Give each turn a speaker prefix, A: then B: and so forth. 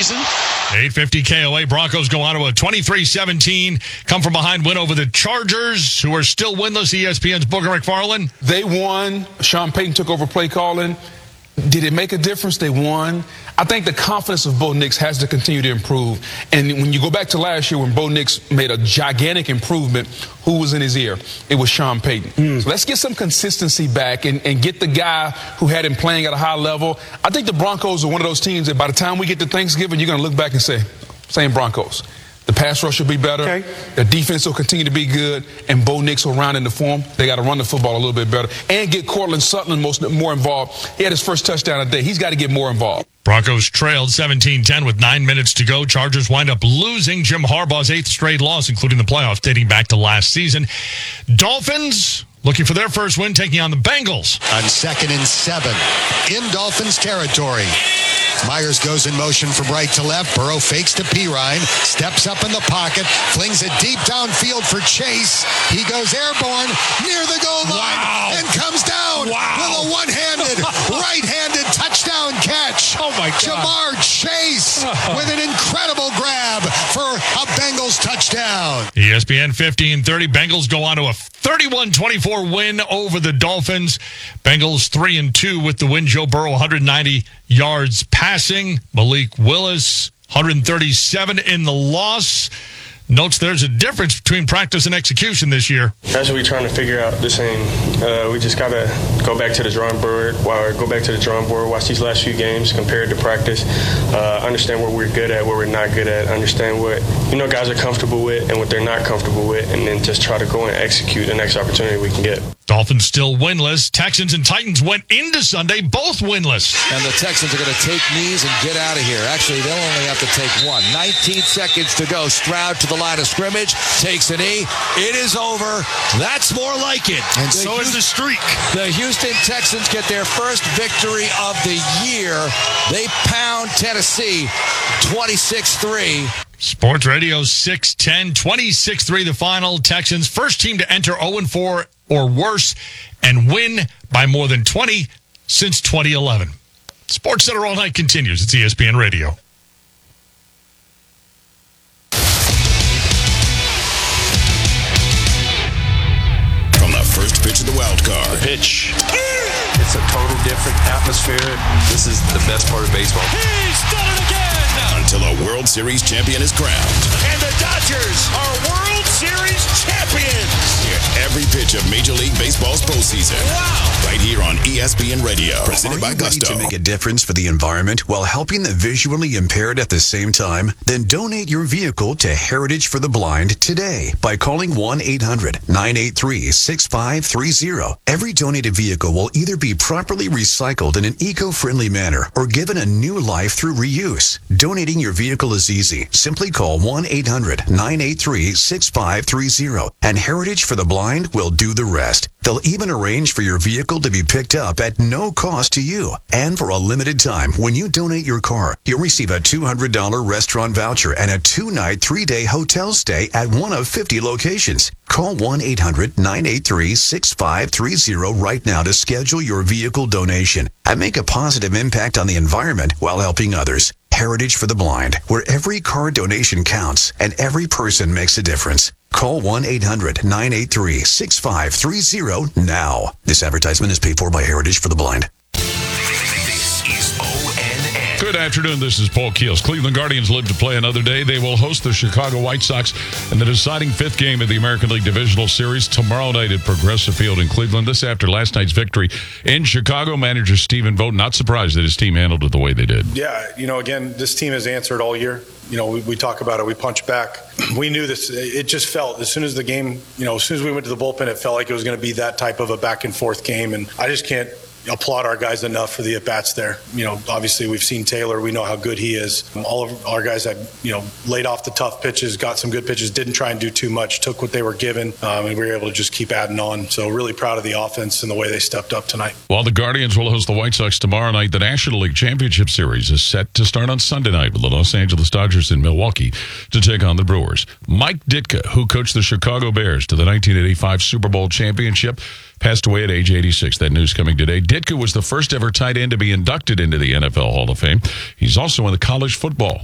A: season.
B: 850 KOA. Broncos go on to a 23-17 come from behind win over the Chargers, who are still winless. ESPN's Booger McFarland.
C: They won. Sean Payton took over play calling. Did it make a difference? They won. I think the confidence of Bo Nix has to continue to improve. And when you go back to last year when Bo Nix made a gigantic improvement, who was in his ear? It was Sean Payton. So let's get some consistency back and get the guy who had him playing at a high level. I think the Broncos are one of those teams that by the time we get to Thanksgiving, you're going to look back and say, same Broncos. The pass rush will be better. Okay. The defense will continue to be good, and Bo Nix will round into form. They got to run the football a little bit better and get Cortland Sutton more involved. He had his first touchdown of the day. He's got to get more involved.
B: Broncos trailed 17-10 with 9 minutes to go. Chargers wind up losing Jim Harbaugh's 8th straight loss, including the playoffs dating back to last season. Dolphins looking for their first win, taking on the Bengals.
D: On 2nd and 7 in Dolphins territory. Myers goes in motion from right to left. Burrow fakes to Pirine, steps up in the pocket, flings it deep downfield for Chase. He goes airborne near the goal line and comes down with a one-handed, right-handed touchdown catch.
B: Oh, my God.
D: Jamar Chase with an incredible grab for a Bengals touchdown.
B: ESPN 15-30. Bengals go on to a 31-24 win over the Dolphins. Bengals 3-2 with the win. Joe Burrow 190 yards passing. Malik Willis 137 in the loss. Notes there's a difference between practice and execution this year.
E: That's what we're trying to figure out the same. We just got to go back to the drawing board, watch these last few games, compare it to practice, understand what we're good at, what we're not good at, understand what guys are comfortable with and what they're not comfortable with, and then just try to go and execute the next opportunity we can get.
B: Dolphins still winless. Texans and Titans went into Sunday, both winless.
F: And the Texans are going to take knees and get out of here. Actually, they'll only have to take one. 19 seconds to go. Stroud to the line of scrimmage, takes a knee. It is over. That's more like it.
A: And so is the streak.
F: The Houston Texans get their first victory of the year. They pound Tennessee 26-3.
B: Sports Radio 610, 26-3 the final. Texans, first team to enter 0-4 or worse and win by more than 20 since 2011. Sports Center all night continues. It's ESPN Radio.
G: From the first pitch of the wild card.
H: Pitch. It's a total different atmosphere. This is the best part of baseball.
A: He's done it again!
G: Until a World Series champion is crowned.
A: And the Dodgers are World Series champions!
G: Hear every pitch of Major League Baseball's postseason.
A: Wow!
G: Right here on ESPN Radio. Presented by Gusto.
I: To make a difference for the environment while helping the visually impaired at the same time? Then donate your vehicle to Heritage for the Blind today by calling 1-800-983-6530. Every donated vehicle will either be properly recycled in an eco-friendly manner or given a new life through reuse. Donating your vehicle is easy. Simply call 1-800-983-6530 and Heritage for the Blind will do the rest. They'll even arrange for your vehicle to be picked up at no cost to you. And for a limited time, when you donate your car, you'll receive a $200 restaurant voucher and a 2-night, 3-day hotel stay at one of 50 locations. Call 1-800-983-6530 right now to schedule your vehicle donation and make a positive impact on the environment while helping others. Heritage for the Blind, where every car donation counts and every person makes a difference. Call 1-800-983-6530 now. This advertisement is paid for by Heritage for the Blind.
J: Good afternoon. This is Paul Keels. Cleveland Guardians live to play another day. They will host the Chicago White Sox in the deciding 5th game of the American League Divisional Series tomorrow night at Progressive Field in Cleveland. This after last night's victory in Chicago. Manager Stephen Vogt not surprised that his team handled it the way they did.
K: Yeah, again, this team has answered all year. We talk about it. We punch back. We knew this. It just felt as soon as the game, as soon as we went to the bullpen, it felt like it was going to be that type of a back and forth game. And I just can't applaud our guys enough for the at-bats there. Obviously we've seen Taylor. We know how good he is. All of our guys had, laid off the tough pitches, got some good pitches, didn't try and do too much, took what they were given, and we were able to just keep adding on. So really proud of the offense and the way they stepped up tonight.
J: While the Guardians will host the White Sox tomorrow night, the National League Championship Series is set to start on Sunday night with the Los Angeles Dodgers in Milwaukee to take on the Brewers. Mike Ditka, who coached the Chicago Bears to the 1985 Super Bowl championship, passed away at age 86. That news coming today. Ditka was the first ever tight end to be inducted into the NFL Hall of Fame. He's also in the college football